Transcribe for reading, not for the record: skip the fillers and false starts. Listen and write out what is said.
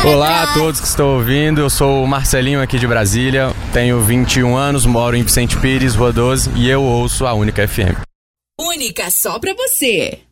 Olá a todos que estão ouvindo, eu sou o Marcelinho aqui de Brasília, tenho 21 anos, moro em Vicente Pires, Rua 12 e eu ouço a Única FM. Única só pra você.